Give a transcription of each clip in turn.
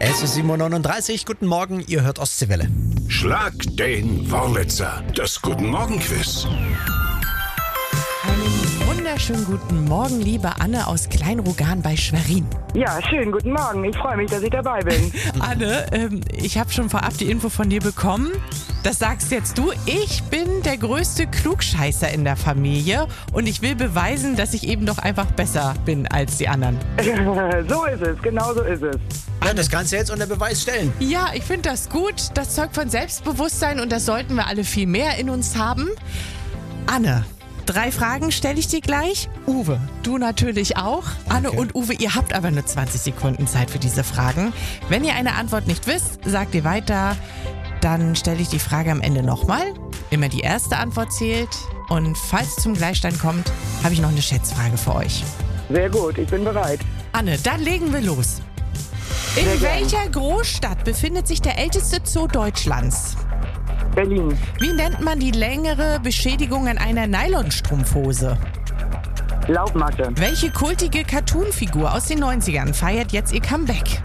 Es ist 7:39 Uhr, guten Morgen, ihr hört Ostseewelle. Schlag den Wurlitzer, das Guten Morgen-Quiz. Einen wunderschönen guten Morgen, liebe Anne aus Kleinrugan bei Schwerin. Ja, schönen guten Morgen. Ich freue mich, dass ich dabei bin. Anne, ich habe schon vorab die Info von dir bekommen. Das sagst jetzt du. Ich bin der größte Klugscheißer in der Familie und ich will beweisen, dass ich eben doch einfach besser bin als die anderen. So ist es, genau so ist es. Ja, das kannst du jetzt unter Beweis stellen. Ja, ich finde das gut. Das zeugt von Selbstbewusstsein und das sollten wir alle viel mehr in uns haben. Anne, 3 Fragen stelle ich dir gleich. Uwe, du natürlich auch. Anne und Uwe, ihr habt aber nur 20 Sekunden Zeit für diese Fragen. Wenn ihr eine Antwort nicht wisst, sagt ihr weiter. Dann stelle ich die Frage am Ende nochmal. Immer die erste Antwort zählt. Und falls es zum Gleichstand kommt, habe ich noch eine Schätzfrage für euch. Sehr gut, ich bin bereit. Anne, dann legen wir los. In Sehr gern. welcher Großstadt befindet sich der älteste Zoo Deutschlands? Berlin. Wie nennt man die längere Beschädigung an einer Nylonstrumpfhose? Laufmatte. Welche kultige Cartoon-Figur aus den 90ern feiert jetzt ihr Comeback?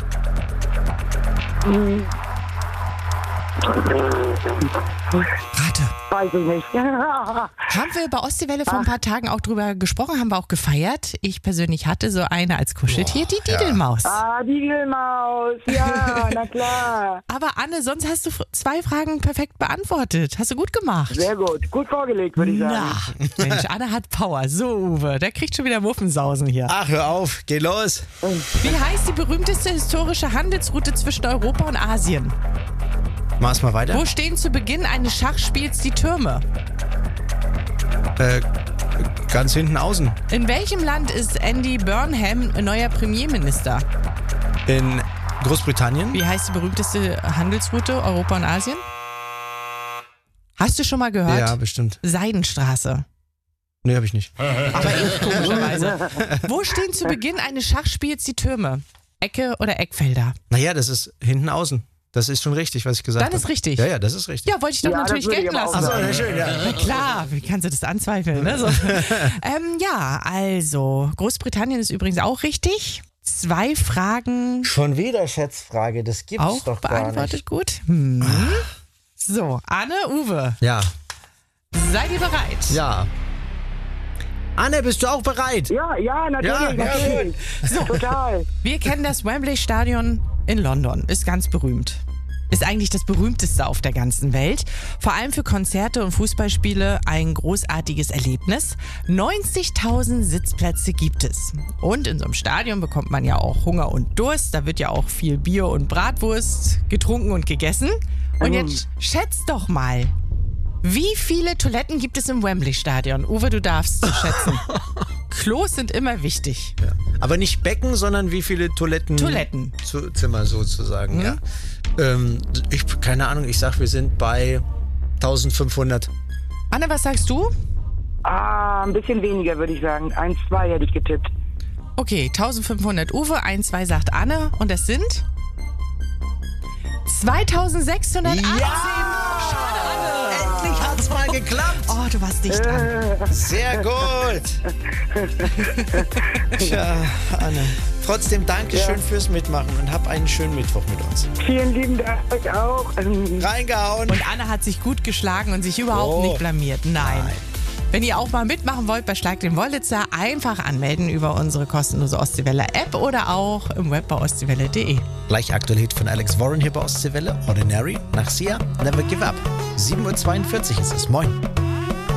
Rate. Weiß ich nicht. Haben wir bei Ostseewelle vor ein paar Tagen auch drüber gesprochen, haben wir auch gefeiert. Ich persönlich hatte so eine als Kuscheltier, die Didelmaus. Didelmaus. Ja, na klar. Aber Anne, sonst hast du 2 Fragen perfekt beantwortet. Hast du gut gemacht. Sehr gut. Gut vorgelegt, würde ich sagen. Na, Mensch, Anne hat Power. So, Uwe, der kriegt schon wieder Muffensausen hier. Ach, hör auf, geh los. Wie heißt die berühmteste historische Handelsroute zwischen Europa und Asien? Mach's mal weiter. Wo stehen zu Beginn eines Schachspiels die Türme? Ganz hinten außen. In welchem Land ist Andy Burnham neuer Premierminister? In Großbritannien. Wie heißt die berühmteste Handelsroute Europa und Asien? Hast du schon mal gehört? Ja, bestimmt. Seidenstraße. Nee, hab ich nicht. Aber ich komischerweise. Wo stehen zu Beginn eines Schachspiels die Türme? Ecke oder Eckfelder? Naja, das ist hinten außen. Das ist schon richtig, was ich gesagt habe. Dann ist richtig. Ja, das ist richtig. Ja, wollte ich doch Ja, natürlich das würde ich gelten aber auch lassen. sagen. ja, schön, ja. Na klar, wie kannst du das anzweifeln? Ne? So. Ja, also, Großbritannien ist übrigens auch richtig. 2 Fragen Schon wieder Schätzfrage, das gibt's auch doch gar beantwortet nicht. gut. So, Anne, Uwe, Ja, Seid ihr bereit? ja. Anne, bist du auch bereit? Ja, natürlich. Ja, natürlich. Total. Wir kennen das Wembley Stadion in London. Ist ganz berühmt. Ist eigentlich das berühmteste auf der ganzen Welt. Vor allem für Konzerte und Fußballspiele ein großartiges Erlebnis. 90.000 Sitzplätze gibt es. Und in so einem Stadion bekommt man ja auch Hunger und Durst. Da wird ja auch viel Bier und Bratwurst getrunken und gegessen. Und jetzt schätzt doch mal, wie viele Toiletten gibt es im Wembley-Stadion? Uwe, du darfst schätzen. Klos sind immer wichtig. Ja. Aber nicht Becken, sondern wie viele Toiletten? Zimmer sozusagen, ja. Keine Ahnung, ich sag, wir sind bei 1500. Anne, was sagst du? Ein bisschen weniger, würde ich sagen. 1, 2 hätte ich getippt. Okay, 1500 Uwe, 1, 2 sagt Anne und es sind 2618. Schade, Anne. Endlich hat's mal geklappt. Oh, du warst dicht dran. Sehr gut. Tja, Anne. Trotzdem Dankeschön fürs Mitmachen und hab einen schönen Mittwoch mit uns. Vielen lieben Dank euch auch. Reingehauen. Und Anne hat sich gut geschlagen und sich überhaupt nicht blamiert. Nein. Wenn ihr auch mal mitmachen wollt bei Schlag den Wurlitzer, einfach anmelden über unsere kostenlose Ostseewelle-App oder auch im Web bei ostseewelle.de. Gleich aktuell Hit von Alex Warren hier bei Ostseewelle. Ordinary nach Sia, Never Give Up. 7:42 Uhr ist es. Moin.